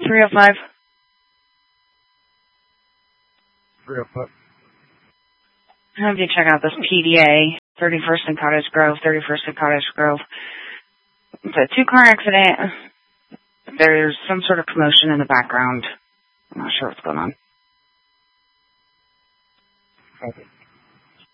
305. 305. Have you check out this PDA, 31st and Cottage Grove, 31st and Cottage Grove. It's a 2-car accident. There's some sort of commotion in the background. I'm not sure what's going on. Okay.